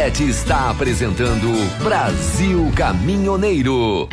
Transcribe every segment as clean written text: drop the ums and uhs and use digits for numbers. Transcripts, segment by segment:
Riquetti está apresentando Brasil Caminhoneiro.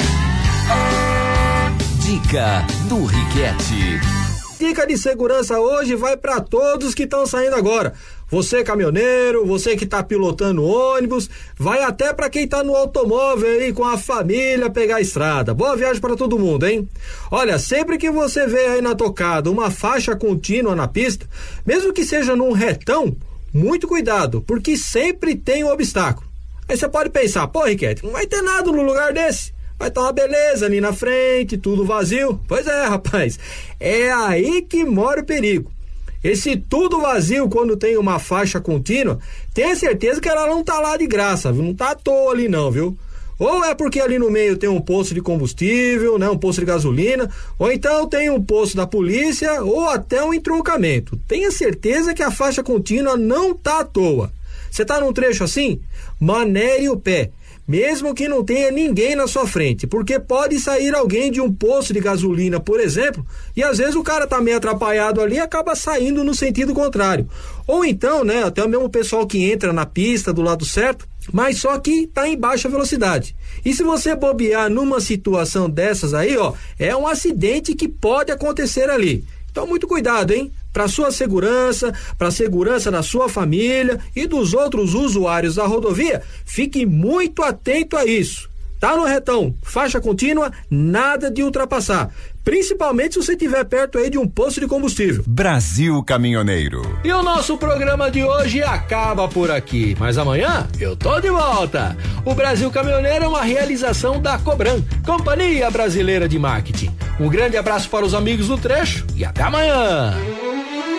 Dica do Riquetti. Dica de segurança hoje vai para todos que estão saindo agora. Você caminhoneiro, você que está pilotando ônibus, vai até para quem está no automóvel aí com a família pegar a estrada. Boa viagem para todo mundo, hein? Olha, sempre que você vê aí na tocada uma faixa contínua na pista, mesmo que seja num retão, muito cuidado, porque sempre tem um obstáculo. Aí você pode pensar, pô, Riquetti, não vai ter nada no lugar desse. Vai estar uma beleza ali na frente, tudo vazio. Pois é, rapaz, é aí que mora o perigo. Esse tudo vazio, quando tem uma faixa contínua, tenha certeza que ela não tá lá de graça, viu? Não tá à toa ali não, viu? Ou é porque ali no meio tem um posto de combustível, né? Um posto de gasolina, ou então tem um posto da polícia, ou até um entroncamento. Tenha certeza que a faixa contínua não tá à toa. Você tá num trecho assim? Manere o pé. Mesmo que não tenha ninguém na sua frente, porque pode sair alguém de um posto de gasolina, por exemplo, e às vezes o cara tá meio atrapalhado ali e acaba saindo no sentido contrário. Ou então, né, até o mesmo pessoal que entra na pista do lado certo, mas só que tá em baixa velocidade. E se você bobear numa situação dessas aí, ó, é um acidente que pode acontecer ali. Então muito cuidado, hein? Para sua segurança, para a segurança da sua família e dos outros usuários da rodovia, fique muito atento a isso. Tá no retão, faixa contínua, nada de ultrapassar. Principalmente se você estiver perto aí de um posto de combustível. Brasil Caminhoneiro. E o nosso programa de hoje acaba por aqui, mas amanhã eu tô de volta. O Brasil Caminhoneiro é uma realização da Cobram, Companhia Brasileira de Marketing. Um grande abraço para os amigos do trecho e até amanhã.